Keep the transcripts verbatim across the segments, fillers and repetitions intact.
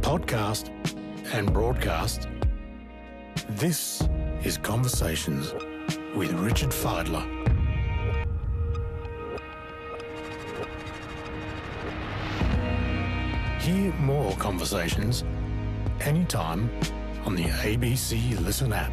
podcast and broadcast, this is Conversations with Richard Fidler. Hear more conversations anytime on the A B C Listen app.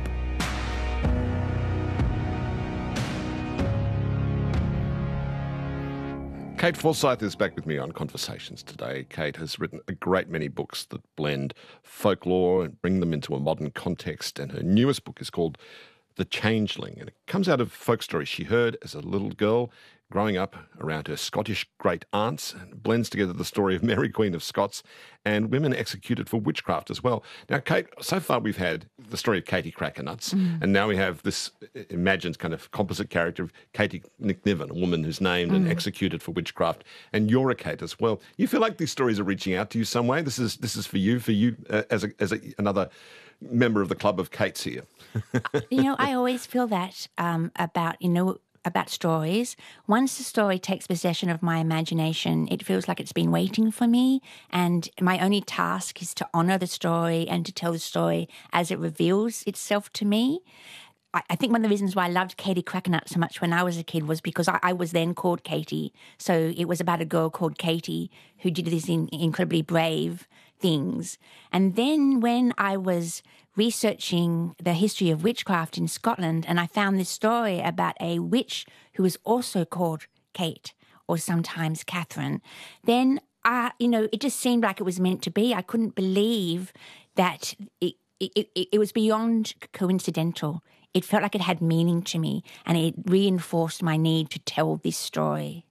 Kate Forsyth is back with me on Conversations today. Kate has written a great many books that blend folklore and bring them into a modern context, and her newest book is called The Changeling, and it comes out of folk stories she heard as a little girl growing up around her Scottish great aunts, and blends together the story of Mary Queen of Scots and women executed for witchcraft as well. Now, Kate, so far we've had the story of Katie Crackernuts, mm. and now we have this imagined kind of composite character of Katie McNiven, a woman who's named mm. and executed for witchcraft, and you're a Kate as well. You feel like these stories are reaching out to you some way? This is this is for you, for you uh, as a, as a, another member of the club of Kates here. You know, I always feel that um, about, you know, about stories. Once the story takes possession of my imagination, it feels like it's been waiting for me, and my only task is to honour the story and to tell the story as it reveals itself to me. I, I think one of the reasons why I loved Katie Crackernuts so much when I was a kid was because I, I was then called Katie. So it was about a girl called Katie who did these in, incredibly brave things. And then when I was researching the history of witchcraft in Scotland, and I found this story about a witch who was also called Kate, or sometimes Catherine, then, uh, you know, it just seemed like it was meant to be. I couldn't believe that it, it, it, it was beyond coincidental. It felt like it had meaning to me, and it reinforced my need to tell this story.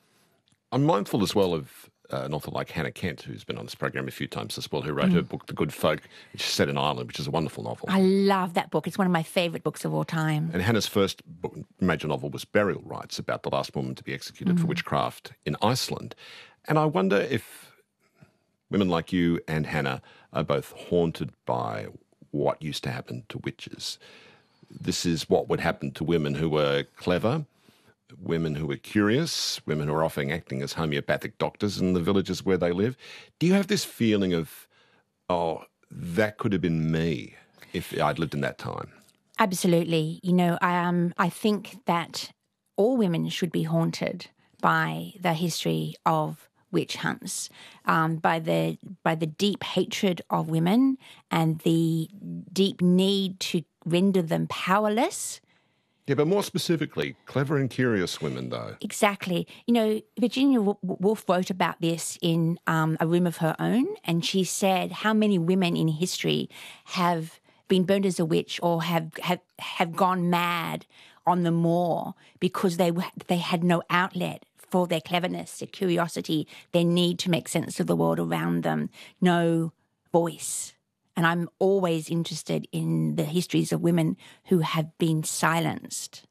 I'm mindful as well of Uh, an author like Hannah Kent, who's been on this program a few times as well, who wrote mm. her book, The Good Folk, which is set in Ireland, which is a wonderful novel. I love that book. It's one of my favourite books of all time. And Hannah's first book, major novel was Burial Rites, about the last woman to be executed mm. for witchcraft in Iceland. And I wonder if women like you and Hannah are both haunted by what used to happen to witches. This is what would happen to women who were clever, women who are curious, women who are often acting as homeopathic doctors in the villages where they live. Do you have this feeling of, oh, that could have been me if I'd lived in that time? Absolutely. You know, um, I think that all women should be haunted by the history of witch hunts, um, by the by the deep hatred of women and the deep need to render them powerless. Yeah, but more specifically, clever and curious women, though. Exactly. You know, Virginia Woolf wrote about this in um, A Room of Her Own, and she said how many women in history have been burned as a witch or have have, have gone mad on the moor because they they had no outlet for their cleverness, their curiosity, their need to make sense of the world around them, no voice. And I'm always interested in the histories of women who have been silenced.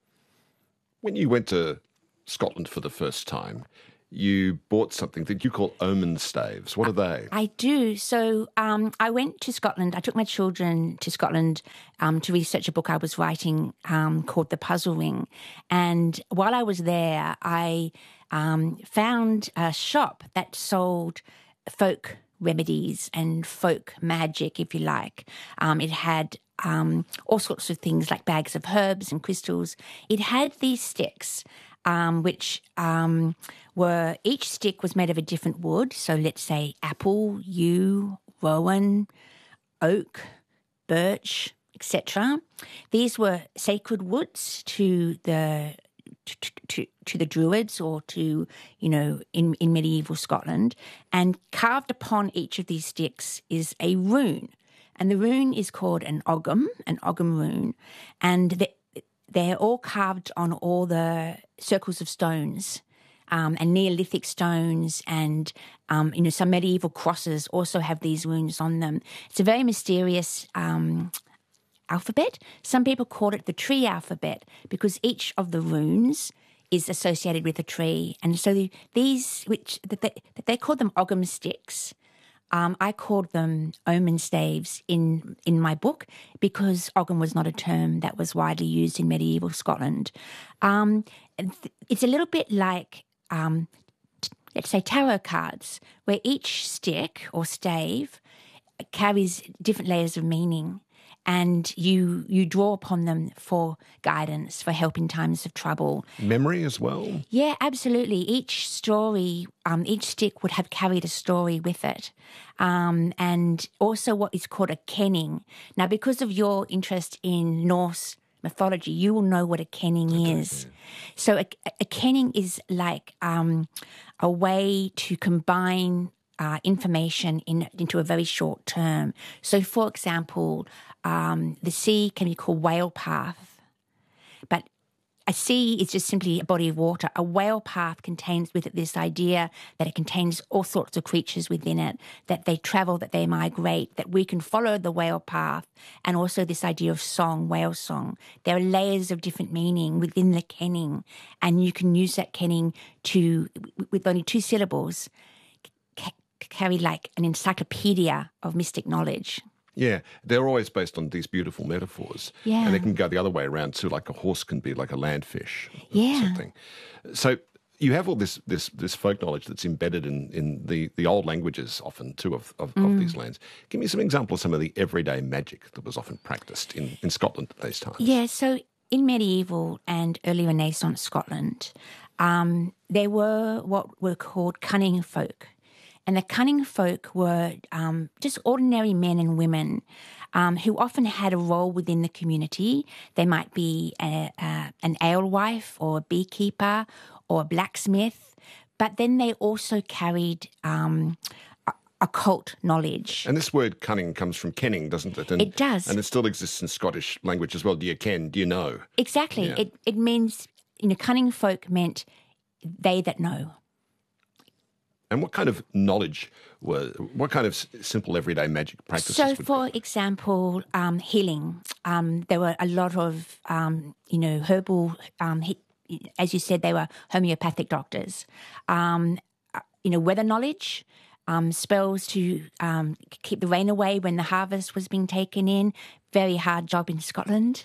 When you went to Scotland for the first time, you bought something that you call omen staves. What are they? I do. So um, I went to Scotland. I took my children to Scotland um, to research a book I was writing um, called The Puzzle Ring. And while I was there, I um, found a shop that sold folk remedies and folk magic, if you like. Um, it had um, all sorts of things like bags of herbs and crystals. It had these sticks, um, which um, were, each stick was made of a different wood. So let's say apple, yew, rowan, oak, birch, et cetera. These were sacred woods to the To, to, to the Druids or to, you know, in, in medieval Scotland, and carved upon each of these sticks is a rune. And the rune is called an ogham, an ogham rune, and they, they're all carved on all the circles of stones, um, and Neolithic stones, and, um, you know, some medieval crosses also have these runes on them. It's a very mysterious um alphabet. Some people call it the tree alphabet because each of the runes is associated with a tree. And so these, which that they, that they call them ogham sticks, um, I called them omen staves in, in my book because ogham was not a term that was widely used in medieval Scotland. Um, it's a little bit like, um, let's say, tarot cards, where each stick or stave carries different layers of meaning, and you you draw upon them for guidance, for help in times of trouble. Memory as well? Yeah, absolutely. Each story, um, each stick would have carried a story with it. Um, and also what is called a kenning. Now, because of your interest in Norse mythology, you will know what a kenning okay, is. Yeah. So a, a kenning is like um, a way to combine uh, information in, into a very short term. So, for example, um, the sea can be called whale path, but a sea is just simply a body of water. A whale path contains with it this idea that it contains all sorts of creatures within it, that they travel, that they migrate, that we can follow the whale path, and also this idea of song, whale song. There are layers of different meaning within the kenning, and you can use that kenning to, with only two syllables, c- carry like an encyclopedia of mystic knowledge. Yeah, they're always based on these beautiful metaphors. Yeah. And they can go the other way around too, like a horse can be like a landfish or yeah. something. So you have all this this this folk knowledge that's embedded in, in the, the old languages often too of, of, mm. of these lands. Give me some examples of some of the everyday magic that was often practiced in, in Scotland at these times. Yeah, so in medieval and early Renaissance Scotland, um, there were what were called cunning folk. And the cunning folk were um, just ordinary men and women um, who often had a role within the community. They might be a, a, an alewife or a beekeeper or a blacksmith, but then they also carried um, occult knowledge. And this word cunning comes from kenning, doesn't it? And, it does. And it still exists in Scottish language as well. Do you ken? Do you know? Exactly. Yeah. It, it means, you know, cunning folk meant they that know. And what kind of knowledge were, what kind of simple everyday magic practices? So, would for be? example, um, healing. Um, there were a lot of, um, you know, herbal, um, he, as you said, they were homeopathic doctors. Um, you know, weather knowledge, um, spells to um, keep the rain away when the harvest was being taken in. Very hard job in Scotland.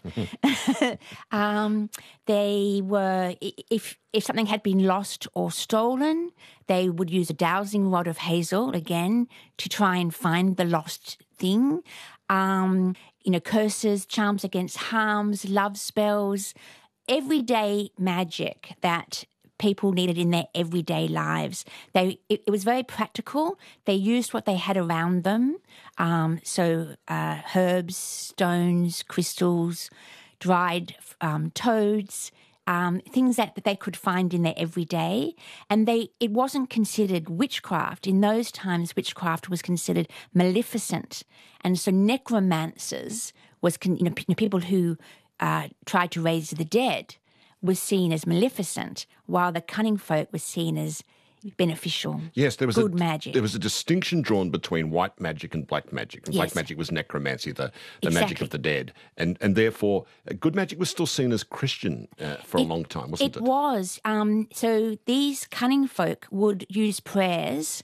um, they were, if if something had been lost or stolen, they would use a dowsing rod of hazel, again, to try and find the lost thing. Um, you know, curses, charms against harms, love spells, everyday magic that people needed in their everyday lives. They it, it was very practical. They used what they had around them, um, so uh, herbs, stones, crystals, dried um, toads, um, things that, that they could find in their everyday. And they it wasn't considered witchcraft. In those times, witchcraft was considered maleficent. And so necromancers was con- you know, p- people who uh, tried to raise the dead was seen as maleficent, while the cunning folk was seen as beneficial. Yes, there was good a, magic. There was a distinction drawn between white magic and black magic. And yes. Black magic was necromancy, the, the exactly. magic of the dead, and and therefore uh, good magic was still seen as Christian uh, for it, a long time, wasn't it? It was. Um, so these cunning folk would use prayers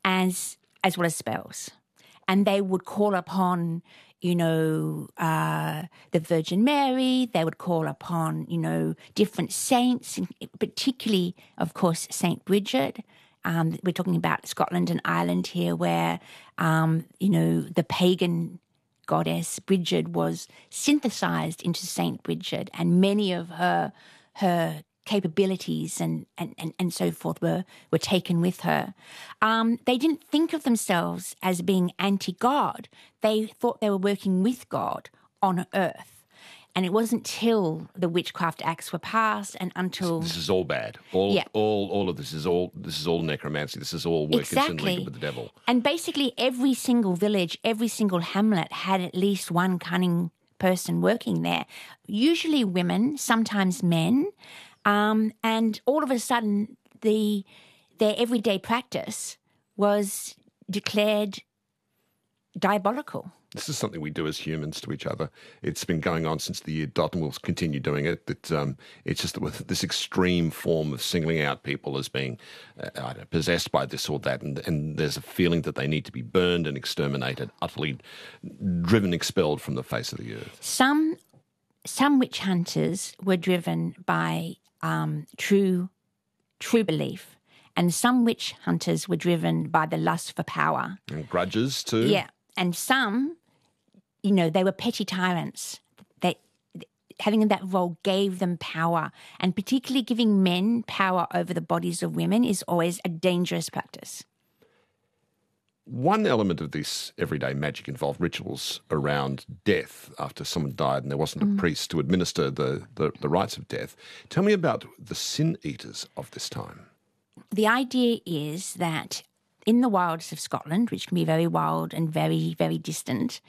as as well as spells, and they would call upon, you know, uh, the Virgin Mary. They would call upon, you know, different saints, particularly, of course, Saint Bridget. Um, we're talking about Scotland and Ireland here, where, um, you know, the pagan goddess Bridget was synthesized into Saint Bridget, and many of her her capabilities and, and, and, and so forth were, were taken with her. Um, they didn't think of themselves as being anti-God. They thought they were working with God on earth. And it wasn't till the Witchcraft Acts were passed and until... This is all bad. All yeah. all all of this is all this is all necromancy. This is all workers exactly. and with the devil. And basically every single village, every single hamlet had at least one cunning person working there. Usually women, sometimes men. Um, and all of a sudden, the their everyday practice was declared diabolical. This is something we do as humans to each other. It's been going on since the year dot, and we'll continue doing it. That um, it's just with this extreme form of singling out people as being uh, I don't know, possessed by this or that, and, and there's a feeling that they need to be burned and exterminated, utterly driven, expelled from the face of the earth. Some some witch hunters were driven by um, true true belief, and some witch hunters were driven by the lust for power. And grudges too. Yeah. and some, you know, they were petty tyrants. They, having that role gave them power, and particularly giving men power over the bodies of women is always a dangerous practice. One element of this everyday magic involved rituals around death after someone died and there wasn't a mm. priest to administer the, the, the rites of death. Tell me about the sin eaters of this time. The idea is that in the wilds of Scotland, which can be very wild and very, very distant,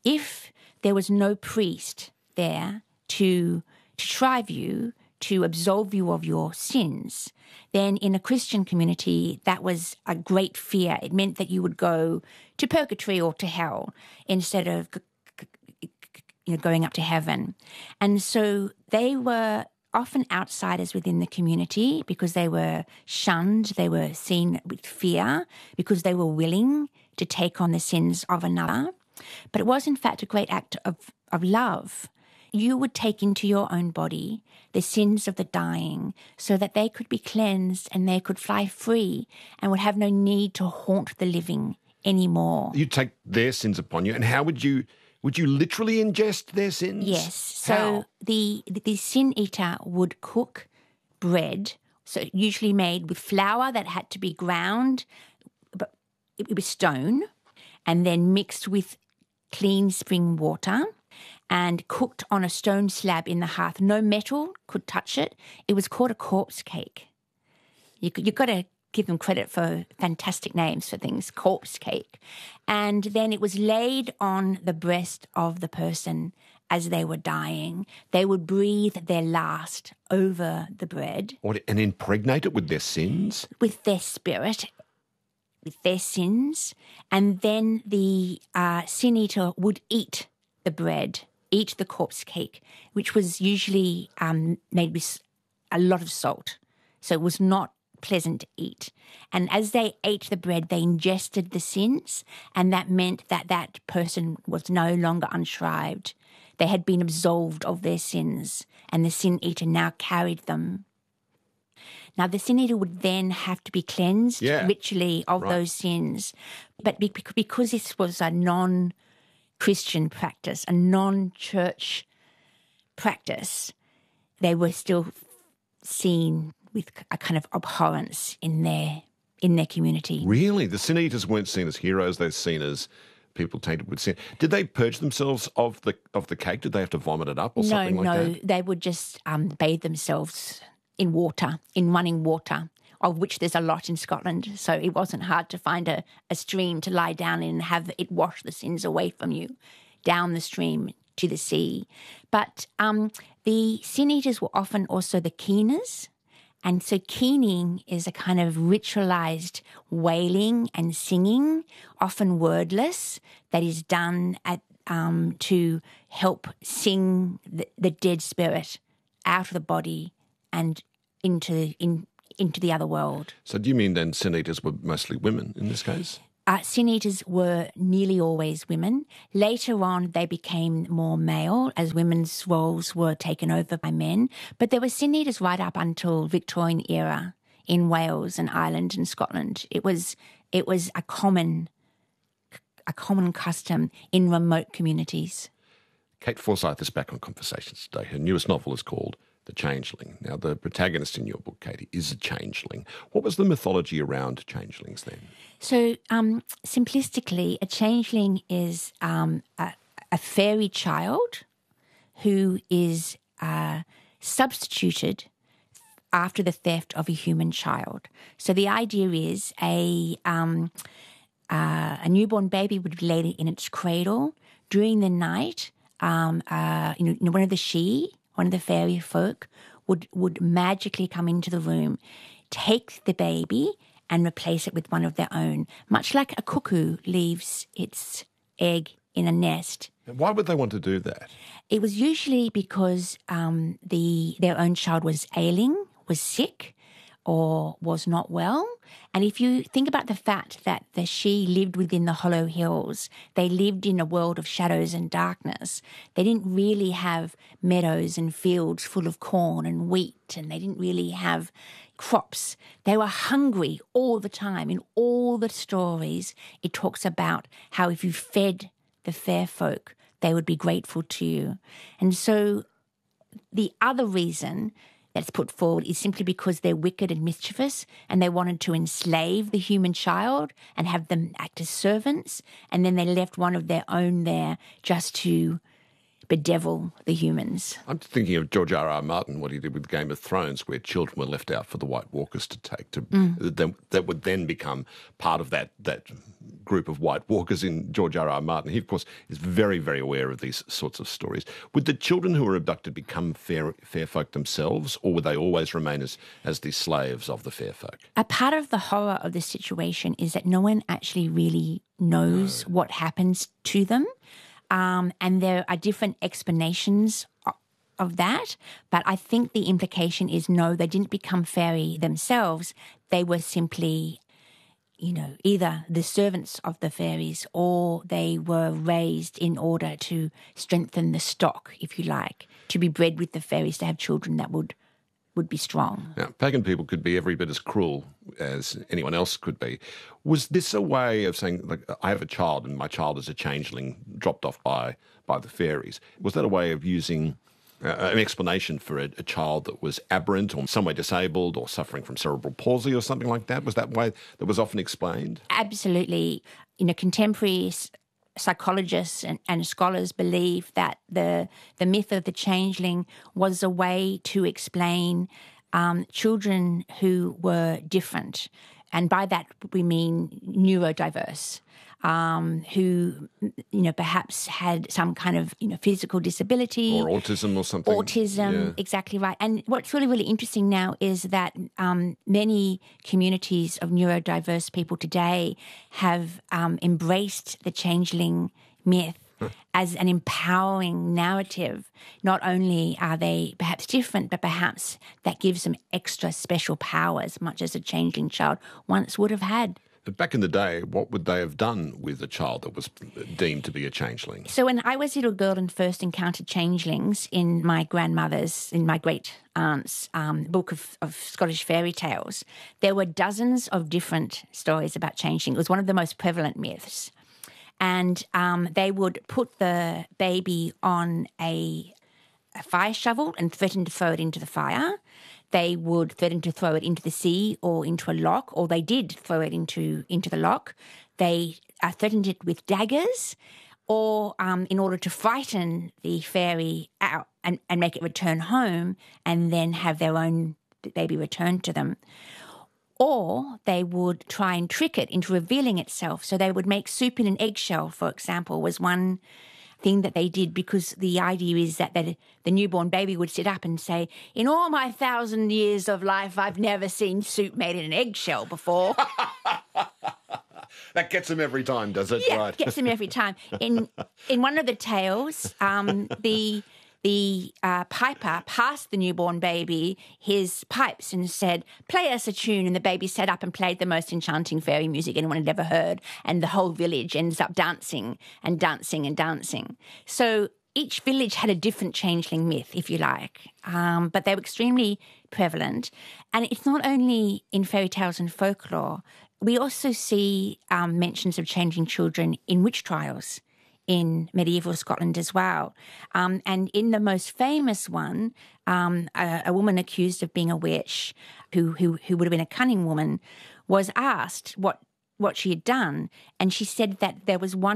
if there was no priest there to, to shrive you, to absolve you of your sins, then in a Christian community, that was a great fear. It meant that you would go to purgatory or to hell instead of you know, going up to heaven. And so they were often outsiders within the community because they were shunned, they were seen with fear, because they were willing to take on the sins of another. But it was, in fact, a great act of, of love. You would take into your own body the sins of the dying so that they could be cleansed and they could fly free and would have no need to haunt the living anymore. You'd take their sins upon you, and how would you would you literally ingest their sins? Yes. So how? the the sin eater would cook bread, so usually made with flour that had to be ground, but it was stone, and then mixed with clean spring water and cooked on a stone slab in the hearth. No metal could touch it. It was called a corpse cake. You, you've got to give them credit for fantastic names for things, corpse cake. And then it was laid on the breast of the person as they were dying. They would breathe their last over the bread. What, and impregnate it with their sins? With their spirit, with their sins. And then the uh, sin eater would eat the bread, eat the corpse cake, which was usually um, made with a lot of salt. So it was not pleasant to eat. And as they ate the bread, they ingested the sins, and that meant that that person was no longer unshrived. They had been absolved of their sins, and the sin eater now carried them. Now, the sin eater would then have to be cleansed yeah. ritually of right. those sins. But because this was a non-Christian practice, a non-church practice, they were still seen with a kind of abhorrence in their in their community. Really? The sin eaters weren't seen as heroes, they were seen as people tainted with sin. Did they purge themselves of the of the cake? Did they have to vomit it up or no, something like no, that? No, they would just um, bathe themselves in water, in running water, of which there's a lot in Scotland. So it wasn't hard to find a, a stream to lie down in and have it wash the sins away from you down the stream to the sea. But um, the sin eaters were often also the keeners. And so keening is a kind of ritualized wailing and singing, often wordless, that is done at, um, to help sing the, the dead spirit out of the body and into in, into the other world. So do you mean then sin eaters were mostly women in this case? Uh, sin eaters were nearly always women. Later on, they became more male as women's roles were taken over by men. But there were sin eaters right up until Victorian era in Wales and Ireland and Scotland. It was it was a common a common custom in remote communities. Kate Forsyth is back on Conversations today. Her newest novel is called The Changeling. Now, the protagonist in your book, Katie, is a changeling. What was the mythology around changelings then? So, um, simplistically, a changeling is um, a, a fairy child who is uh, substituted after the theft of a human child. So the idea is a um, uh, a newborn baby would be laid in its cradle during the night. Um, uh, you know, one of the Sidhe, one of the fairy folk, would would magically come into the room, take the baby and replace it with one of their own, much like a cuckoo leaves its egg in a nest. And why would they want to do that? It was usually because um, the their own child was ailing, was sick, or was not well. And if you think about the fact that the Sidhe lived within the Hollow Hills, they lived in a world of shadows and darkness. They didn't really have meadows and fields full of corn and wheat, and they didn't really have crops. They were hungry all the time. In all the stories, it talks about how if you fed the fair folk, they would be grateful to you. And so the other reason that's put forward is simply because they're wicked and mischievous, and they wanted to enslave the human child and have them act as servants, and then they left one of their own there just to bedevil the humans. I'm thinking of George R. R. Martin, what he did with Game of Thrones, where children were left out for the White Walkers to take. To mm. that, that would then become part of that that group of White Walkers in George R. R. Martin. He, of course, is very, very aware of these sorts of stories. Would the children who were abducted become fair, fair folk themselves, or would they always remain as, as the slaves of the fair folk? A part of the horror of the situation is that no one actually really knows no. what happens to them. Um, and there are different explanations of that, but I think the implication is no, they didn't become fairy themselves. They were simply, you know, either the servants of the fairies, or they were raised in order to strengthen the stock, if you like, to be bred with the fairies, to have children that would would be strong. Now, pagan people could be every bit as cruel as anyone else could be. Was this a way of saying, like, I have a child and my child is a changeling dropped off by, by the fairies? Was that a way of using uh, an explanation for a, a child that was aberrant or some way disabled or suffering from cerebral palsy or something like that? Was that way that was often explained? Absolutely. You know, contemporary psychologists and, and scholars believe that the the myth of the changeling was a way to explain um, children who were different. And by that we mean neurodiverse, um, who, you know, perhaps had some kind of, you know, physical disability. Or autism or something. Autism, yeah. Exactly right. And what's really, really interesting now is that um, many communities of neurodiverse people today have um, embraced the changeling myth as an empowering narrative. Not only are they perhaps different, but perhaps that gives them extra special powers, much as a changeling child once would have had. But back in the day, what would they have done with a child that was deemed to be a changeling? So when I was a little girl and first encountered changelings in my grandmother's, in my great aunt's um, book of, of Scottish fairy tales, there were dozens of different stories about changeling. It was one of the most prevalent myths. And um, they would put the baby on a, a fire shovel and threaten to throw it into the fire. They would threaten to throw it into the sea or into a lock, or they did throw it into, into the lock. They uh, threatened it with daggers, or um, in order to frighten the fairy out and, and make it return home and then have their own baby returned to them. Or they would try and trick it into revealing itself. So they would make soup in an eggshell, for example, was one thing that they did, because the idea is that the, the newborn baby would sit up and say, in all my thousand years of life, I've never seen soup made in an eggshell before. That gets him every time, does it? Yeah, right. Gets him every time. In in one of the tales, um, the the uh, piper passed the newborn baby his pipes and said, play us a tune. And the baby sat up and played the most enchanting fairy music anyone had ever heard. And the whole village ends up dancing and dancing and dancing. So each village had a different changeling myth, if you like, um, but they were extremely prevalent. And it's not only in fairy tales and folklore. We also see um, mentions of changing children in witch trials in medieval Scotland as well. Um, and in the most famous one, um, a, a woman accused of being a witch, who, who who would have been a cunning woman, was asked what what she had done, and she said that there was one